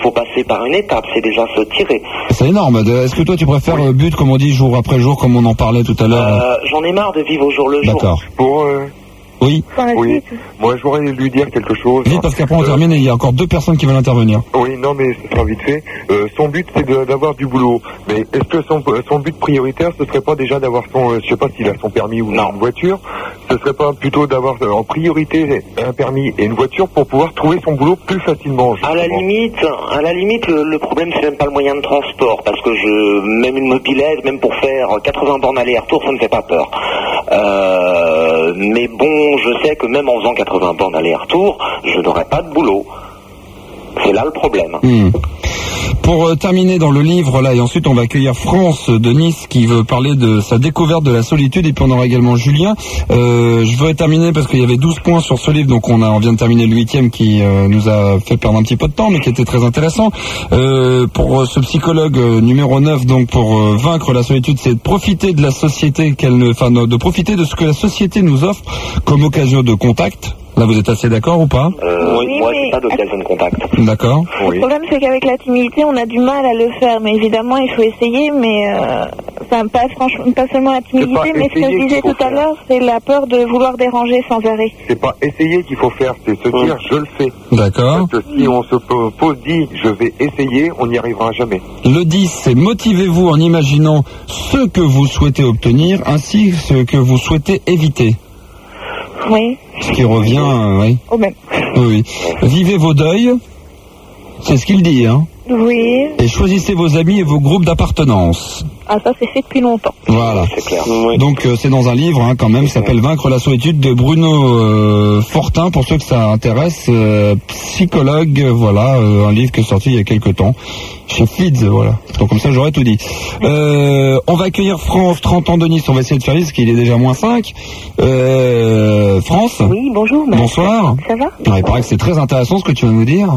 faut passer par une étape, c'est déjà se tirer. C'est énorme. Est-ce que toi tu préfères but, comme on dit, jour après jour, comme on en parlait tout à l'heure? J'en ai marre de vivre au jour le jour. D'accord. Oui. Oui. Moi, je voudrais lui dire quelque chose. Vite, parce qu'après on termine et il y a encore 2 personnes qui veulent intervenir. Oui, non, mais ce sera vite fait. Son but, c'est d'avoir du boulot. Mais est-ce que son but prioritaire, ce serait pas déjà d'avoir son, je sais pas s'il a son permis ou une voiture, ce serait pas plutôt d'avoir en priorité un permis et une voiture pour pouvoir trouver son boulot plus facilement? À la limite, le problème, c'est même pas le moyen de transport, parce que même une mobilette, même pour faire 80 bornes aller-retour, ça ne fait pas peur. Mais bon, je sais que même en faisant 80 bornes aller-retour, je n'aurai pas de boulot. C'est là le problème. Pour terminer dans le livre, là, et ensuite on va accueillir France de Nice qui veut parler de sa découverte de la solitude, et puis on aura également Julien. Je voudrais terminer parce qu'il y avait 12 points sur ce livre, donc on vient de terminer le 8e qui nous a fait perdre un petit peu de temps, mais qui était très intéressant. Pour ce psychologue numéro 9, donc pour vaincre la solitude, c'est de profiter de la société de profiter de ce que la société nous offre comme occasion de contact. Là, vous êtes assez d'accord ou pas? Oui, moi, c'est pas d'occasion de contact. D'accord. Oui. Le problème, c'est qu'avec la timidité, on a du mal à le faire. Mais évidemment, il faut essayer. Mais pas seulement la timidité, mais ce que je disais tout à l'heure, c'est la peur de vouloir déranger sans arrêt. C'est pas essayer qu'il faut faire, c'est se dire je le fais. D'accord. Parce que si on se dit je vais essayer, on n'y arrivera jamais. Le 10, c'est motivez-vous en imaginant ce que vous souhaitez obtenir, ainsi que ce que vous souhaitez éviter. Oui. Ce qui revient, oui. Au même. Oui. Vivez vos deuils, c'est ce qu'il dit, hein. Oui. Et choisissez vos amis et vos groupes d'appartenance. Ah, ça, c'est fait depuis longtemps. Voilà. C'est clair. Donc c'est dans un livre, quand même, qui s'appelle Vaincre la solitude de Bruno Fortin, pour ceux que ça intéresse, psychologue, voilà, un livre qui est sorti il y a quelques temps. Chez Fids, voilà. Donc comme ça, j'aurais tout dit. On va accueillir France, 30 ans de Nice. On va essayer de faire vite, parce qu'il est déjà -5. France. Oui, bonjour. Bonsoir. Ça va? Il paraît que c'est très intéressant ce que tu vas nous dire.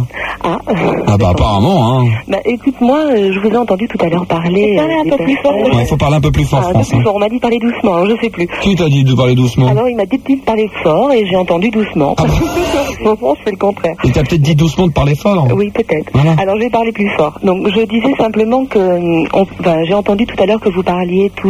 Ah bah apparemment, hein. Bah écoute, moi, je vous ai entendu tout à l'heure parler. Parler un peu plus fort. Il faut parler un peu plus fort, Un peu France. plus fort. On m'a dit de parler doucement, je sais plus. Qui t'a dit de parler doucement? Alors il m'a dit de parler fort et j'ai entendu doucement. Souvent, je fais le contraire. Il t'a peut-être dit doucement de parler fort. Oui, peut-être. Voilà. Alors je vais parler plus fort. Donc je disais simplement que j'ai entendu tout à l'heure que vous parliez tous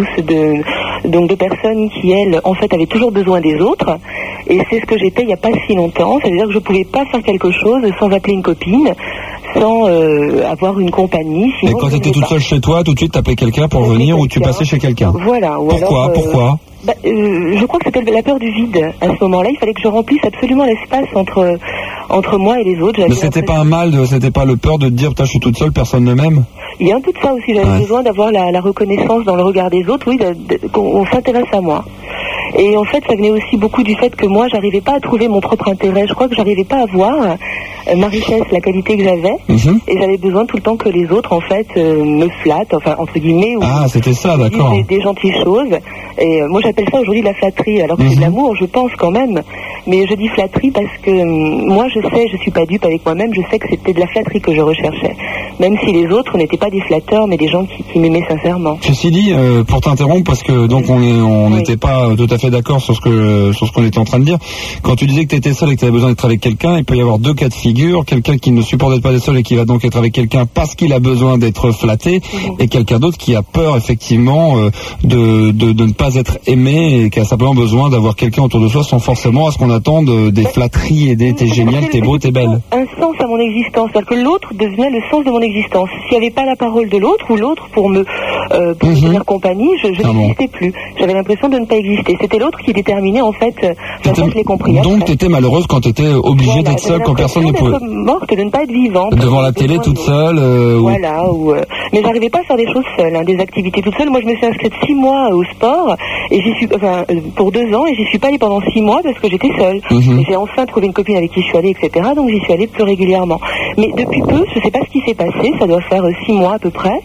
de personnes qui, elles, en fait, avaient toujours besoin des autres. Et c'est ce que j'étais il n'y a pas si longtemps. C'est-à-dire que je ne pouvais pas faire quelque chose sans appeler une copine, sans avoir une compagnie. Et quand tu étais toute seule chez toi, tout de suite t'appelais quelqu'un pour venir, ou tu passais chez quelqu'un? Voilà. Ou Pourquoi je crois que c'était la peur du vide. À ce moment-là, il fallait que je remplisse absolument l'espace entre moi et les autres. Mais c'était pas un mal, c'était pas le peur de te dire, putain, je suis toute seule, personne ne m'aime? Il y a un peu de ça aussi. J'avais besoin d'avoir la reconnaissance dans le regard des autres, oui, qu'on s'intéresse à moi. Et en fait, ça venait aussi beaucoup du fait que moi, j'arrivais pas à trouver mon propre intérêt. Je crois que j'arrivais pas à voir ma richesse, la qualité que j'avais. Et j'avais besoin tout le temps que les autres, en fait, me flattent, enfin, entre guillemets. Ou c'était ça, d'accord. Des gentilles choses. Et moi, j'appelle ça aujourd'hui de la flatterie. Alors que c'est de l'amour, je pense, quand même. Mais je dis flatterie parce que moi, je suis pas dupe avec moi-même. Je sais que c'était de la flatterie que je recherchais. Même si les autres n'étaient pas des flatteurs, mais des gens qui m'aimaient sincèrement. Ceci dit, pour t'interrompre, parce que donc on n'était pas tout à fait d'accord sur ce qu'on était en train de dire. Quand tu disais que tu étais seul et que tu avais besoin d'être avec quelqu'un, il peut y avoir 2 cas de figure. Quelqu'un qui ne supporte pas d'être seul et qui va donc être avec quelqu'un parce qu'il a besoin d'être flatté, et quelqu'un d'autre qui a peur effectivement de ne pas être aimé et qui a simplement besoin d'avoir quelqu'un autour de soi sans forcément à ce qu'on attende des flatteries et des t'es génial, t'es beau, t'es belle. Un sens à mon existence, c'est-à-dire que l'autre devenait le sens de mon existence. S'il n'y avait pas la parole de l'autre ou l'autre pour me tenir compagnie, je n'existais plus. J'avais l'impression de ne pas exister. C'était l'autre qui déterminait en fait. Je l'ai compris. Donc tu étais malheureuse quand tu étais obligée d'être seule, quand personne ne pouvait. Morte, de ne pas être vivante. Devant la télé toute seule. Voilà. Mais j'arrivais pas à faire des choses seules, des activités toutes seules. Moi, je me suis inscrite 6 mois au sport et pour 2 ans, et j'y suis pas allée pendant 6 mois parce que j'étais seule. Et j'ai enfin trouvé une copine avec qui je suis allée, etc. Donc j'y suis allée plus régulièrement. Mais depuis peu, je sais pas ce qui s'est passé. Ça doit faire 6 mois à peu près.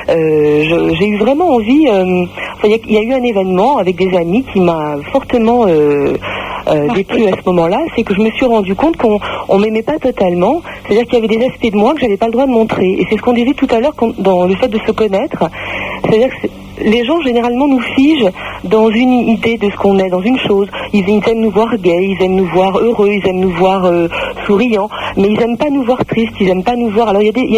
J'ai eu vraiment envie. Il y a eu un événement avec des amis qui m'a fortement déplu à ce moment-là. C'est que je me suis rendu compte qu'on m'aimait pas totalement. C'est-à-dire qu'il y avait des aspects de moi que j'avais pas le droit de montrer. Et c'est ce qu'on disait tout à l'heure dans le fait de se connaître. C'est-à-dire que les gens généralement nous figent dans une idée de ce qu'on est, dans une chose. Ils aiment nous voir gays, ils aiment nous voir heureux, ils aiment nous voir souriants, mais ils aiment pas nous voir tristes, ils aiment pas nous voir. Alors il y a